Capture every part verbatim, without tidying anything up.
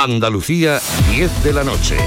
Andalucía, diez de la noche.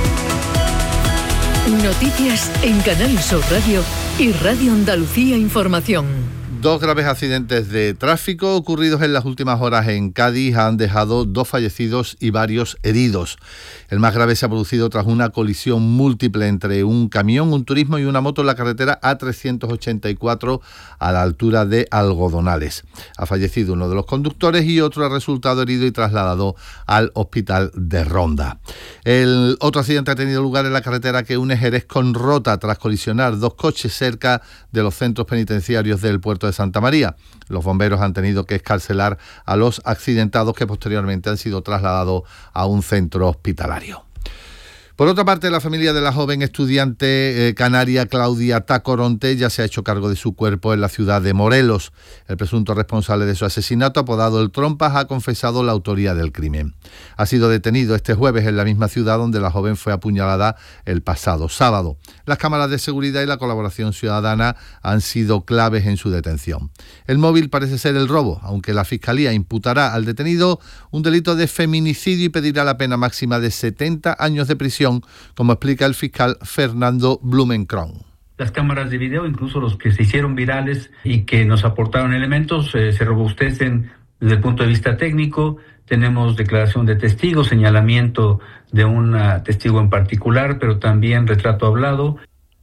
Noticias en Canal Sur Radio y Radio Andalucía Información. Dos graves accidentes de tráfico ocurridos en las últimas horas en Cádiz han dejado dos fallecidos y varios heridos. El más grave se ha producido tras una colisión múltiple entre un camión, un turismo y una moto en la carretera A trescientos ochenta y cuatro a la altura de Algodonales. Ha fallecido uno de los conductores y otro ha resultado herido y trasladado al hospital de Ronda. El otro accidente ha tenido lugar en la carretera que une Jerez con Rota tras colisionar dos coches cerca de los centros penitenciarios del puerto de Santa María. Los bomberos han tenido que excarcelar a los accidentados que posteriormente han sido trasladados a un centro hospitalario. Por otra parte, la familia de la joven estudiante eh, canaria Claudia Tacoronte ya se ha hecho cargo de su cuerpo en la ciudad de Morelos. El presunto responsable de su asesinato, apodado El Trompas, ha confesado la autoría del crimen. Ha sido detenido este jueves en la misma ciudad donde la joven fue apuñalada el pasado sábado. Las cámaras de seguridad y la colaboración ciudadana han sido claves en su detención. El móvil parece ser el robo, aunque la Fiscalía imputará al detenido un delito de feminicidio y pedirá la pena máxima de setenta años de prisión, como explica el fiscal Fernando Blumenkron. Las cámaras de video, incluso los que se hicieron virales y que nos aportaron elementos, eh, se robustecen desde el punto de vista técnico. Tenemos declaración de testigos, señalamiento de un testigo en particular, pero también retrato hablado.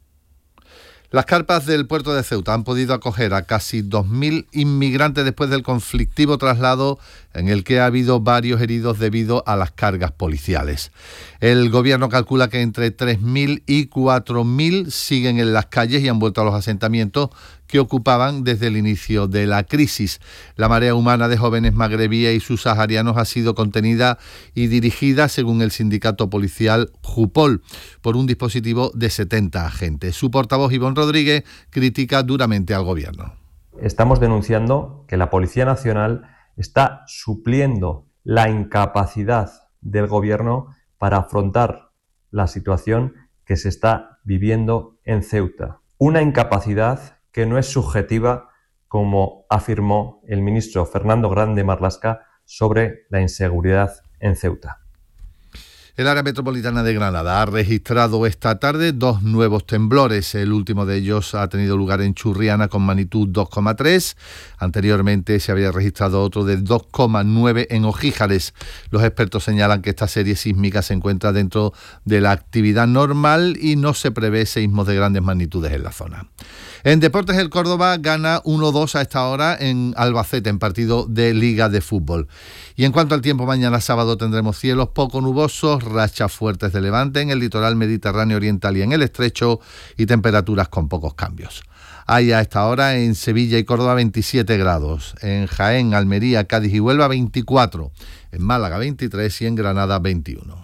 Las carpas del puerto de Ceuta han podido acoger a casi dos mil inmigrantes después del conflictivo traslado en el que ha habido varios heridos debido a las cargas policiales. El gobierno calcula que entre tres mil y cuatro mil siguen en las calles y han vuelto a los asentamientos que ocupaban desde el inicio de la crisis. La marea humana de jóvenes magrebíes y subsaharianos ha sido contenida y dirigida, según el sindicato policial Jupol, por un dispositivo de setenta agentes. Su portavoz, Ivonne Rodríguez, critica duramente al gobierno. Estamos denunciando que la Policía Nacional está supliendo la incapacidad del gobierno para afrontar la situación que se está viviendo en Ceuta. Una incapacidad que no es subjetiva, como afirmó el ministro Fernando Grande Marlaska sobre la inseguridad en Ceuta. El área metropolitana de Granada ha registrado esta tarde dos nuevos temblores. El último de ellos ha tenido lugar en Churriana con magnitud dos coma tres. Anteriormente se había registrado otro de dos coma nueve en Ojíjares. Los expertos señalan que esta serie sísmica se encuentra dentro de la actividad normal y no se prevé seísmos de grandes magnitudes en la zona. En deportes, el Córdoba gana uno dos a esta hora en Albacete, en partido de Liga de Fútbol. Y en cuanto al tiempo, mañana sábado tendremos cielos poco nubosos, rachas fuertes de levante en el litoral mediterráneo oriental y en el estrecho y temperaturas con pocos cambios. Hay a esta hora en Sevilla y Córdoba veintisiete grados, en Jaén, Almería, Cádiz y Huelva veinticuatro, en Málaga veintitrés y en Granada veintiuno.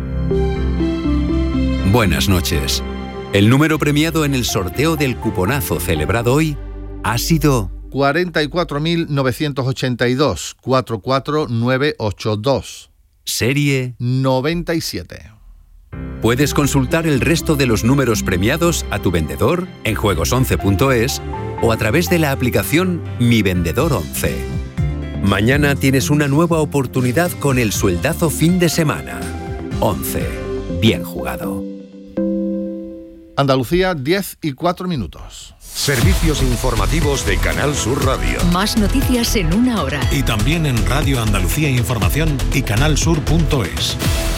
Buenas noches. El número premiado en el sorteo del cuponazo celebrado hoy ha sido cuarenta y cuatro mil novecientos ochenta y dos, cuatro cuatro nueve ocho dos. Serie noventa y siete. Puedes consultar el resto de los números premiados a tu vendedor en juegos once punto es o a través de la aplicación Mi Vendedor once. Mañana tienes una nueva oportunidad con el sueldazo fin de semana. once. Bien jugado. Andalucía, diez y cuatro minutos. Servicios informativos de Canal Sur Radio. Más noticias en una hora. Y también en Radio Andalucía Información y canal sur punto es.